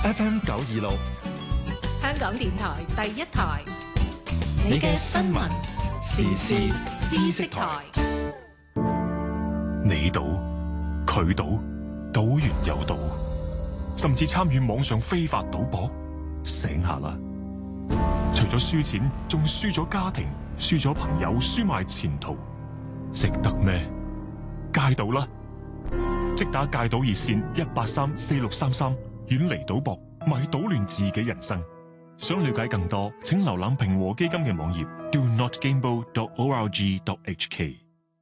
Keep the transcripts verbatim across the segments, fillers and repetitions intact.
F M 九二六， 香港電台第一台， 你嘅新聞時事知識台。 你賭，佢賭，賭完又賭，甚至參與網上非法賭博，醒下啦！除咗輸錢，仲輸咗家庭，輸咗朋友，輸埋前途，值得咩？戒賭啦！即打戒賭熱線一八三四六三三，遠離賭博，咪搗亂自己人生。想了解更多，請瀏覽平和基金嘅網頁 do not gamble dot org dot h k。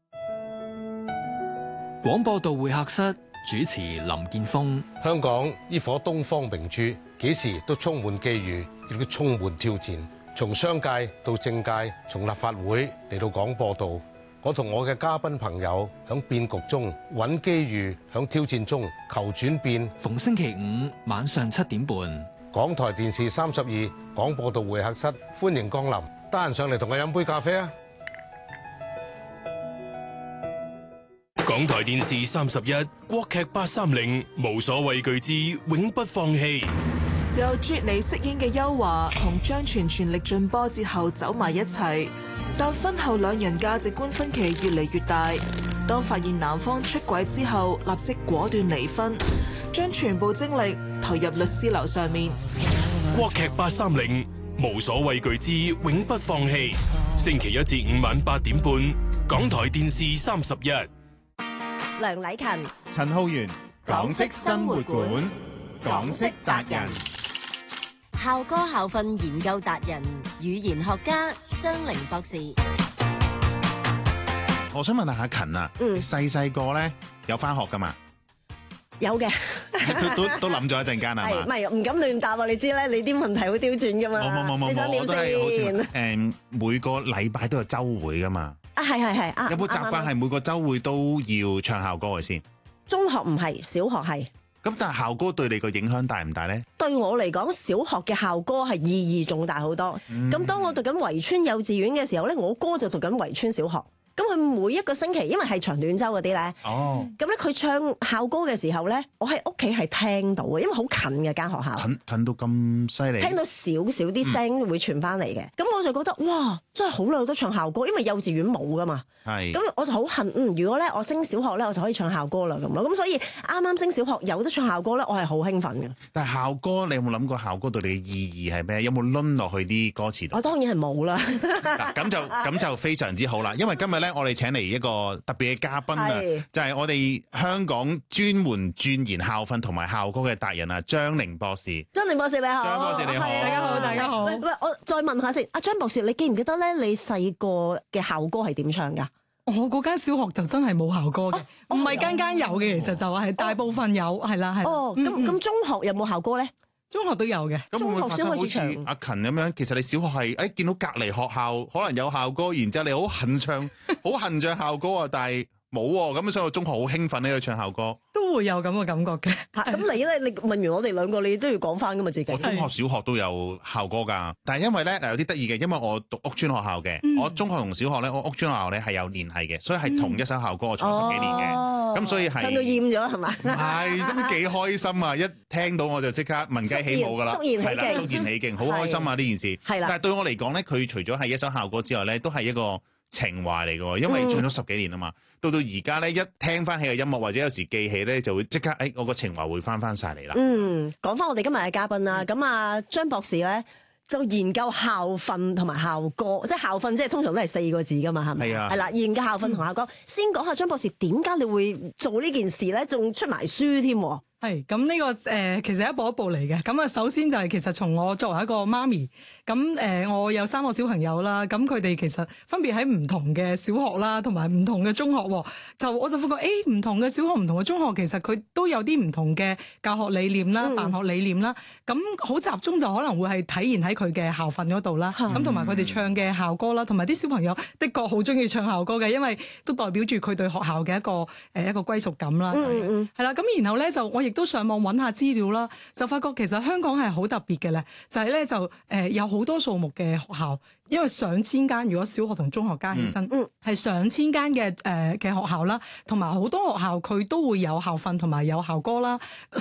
廣播道會客室主持林健鋒。 香港呢顆東方明珠，幾時都充滿機遇，亦都充滿挑戰。從商界到政界，從立法會嚟到廣播道，我同我嘅嘉賓朋友響變局中揾機遇，響挑戰中求轉變。 逢星期五晚上七點半， 港台電視三十二廣播道會客室，歡迎光臨，得閒上嚟同我飲杯咖啡啊！ 港台電視三十一國劇八三零，無所畏懼之永不放棄。 由啜妮飾演嘅邱華同張全全力盡波折後走埋一齊，但婚後兩人價值觀分歧越嚟越大。當發現男方出軌之後，立即果斷離婚，將全部精力投入律師樓上面。 國劇八三零，無所畏懼之永不放棄。星期一至五晚八點半，港台電視三十一。 梁禮勤、 陳浩源，港式生活館，港式達人， 校歌校訓研究達人，語言學家張玲博士。 我想問下阿勤啊， 嗯， 細細個咧有翻學噶嘛？ 有嘅， 都都都諗咗一陣間啊嘛。 係，唔係唔敢亂答喎？你知咧，你啲問題好刁鑽噶嘛。 冇冇冇冇， 你想點我都係好先？ 似誒每個禮拜都有週會噶嘛。 啊，係係係啊！ 有冇習慣係每個週會都要唱校歌嘅先？ 中學唔係，小學係。 咁但係校歌對你個影響大唔大咧？ 對我嚟講，小學嘅校歌係意義重大好多。咁、嗯、當我讀緊圍村幼稚園嘅時候咧，我哥就讀緊圍村小學。咁佢每一個星期，因為係長短週嗰啲咧， 哦， 咁咧佢唱校歌嘅時候咧，我喺屋企係聽到嘅，因為好近嘅間學校， 近近到咁犀利， 聽到少少啲聲會傳翻嚟嘅。咁、嗯、我就覺得哇，真係好耐都唱校歌，因為幼稚園冇噶嘛。係，咁我就好恨，嗯，如果咧我升小學咧，我就可以唱校歌啦咁咯。咁所以啱啱升小學有得唱校歌咧，我係好興奮嘅。但係校歌，你有冇諗過校歌對你嘅意義係咩？有冇攆落去啲歌詞度？我當然係冇啦。嗱，咁就咁就非常之好啦，因為今日咧我哋請嚟一個特別嘅嘉賓啊，就係、是、我哋香港專門鑽研校訓同埋校歌嘅達人啊，張玲博士。張玲博士你好，張博士你好，大家好，大家好。喂，我再問下先，阿張博士，你記唔記得咧？你細個嘅校歌係點唱㗎？ 我嗰間小學就真係冇校歌嘅，唔係間間有嘅，其實就係大部分有，係啦係。哦，咁咁中學有冇校歌咧？中學都有嘅。 咁會唔會發生好似阿勤咁樣？其實你小學係誒見到隔離學校可能有校歌，然之後你好恨唱，好恨唱校歌啊，但係冇喎。咁所以我中學好興奮呢，去唱校歌。都會有咁嘅感覺嘅。咁你咧，你問完我哋兩個，你都要講翻噶嘛自己。我中學、小學都有校歌㗎，但係因為咧嗱有啲得意嘅，因為我讀屋邨學校嘅、嗯，我中學同小學咧，我屋邨學校咧係有聯繫嘅，所以係同一首校歌，我唱咗十幾年嘅。咁、哦、所以係唱到厭咗係嘛？係都幾開心啊！一聽到我就即刻聞雞起舞㗎啦，係啦，肅然起敬，好開心啊！呢件事係啦。但係對我嚟講咧，佢除咗係一首校歌之外咧，都係一個情懷嚟嘅，因為唱咗十幾年啊嘛。嗯到到而家咧，一聽翻起嘅音樂或者有時記起咧，就會即刻誒、哎，我個情懷會翻翻晒嚟啦。嗯，講翻我哋今日嘅嘉賓啦，咁啊張博士咧就研究校訓同埋校歌，即係校訓，即係通常都係四個字噶嘛，係咪？係啊，係啦，研究校訓同校歌。嗯、先講下張博士點解你會做呢件事咧，仲出埋書添。係咁呢個誒、呃，其實一步一步嚟嘅。咁啊，首先就係其實從我作為一個媽咪，咁誒、呃，我有三個小朋友啦。咁佢哋其實分別喺唔同嘅小學啦，同埋唔同嘅中學。就我就發覺，誒、欸，唔同嘅小學、唔同嘅中學，其實佢都有啲唔同嘅教學理念啦、辦學理念啦。咁、嗯、好集中就可能會係體現喺佢嘅校訓嗰度啦。咁同埋佢哋唱嘅校歌啦，同埋啲小朋友的確好中意唱校歌嘅，因為都代表住佢對學校嘅一個誒、呃、一個歸屬感啦。嗯嗯。係啦，咁然後咧就我亦都上網揾下資料啦，就發覺其實香港係好特別嘅咧，就係、是、咧就誒、呃、有好多數目嘅學校，因為上千間，如果小學同中學加起身，係、嗯、上千間嘅誒嘅學校啦，同埋好多學校佢都會有校訓同埋有校歌啦，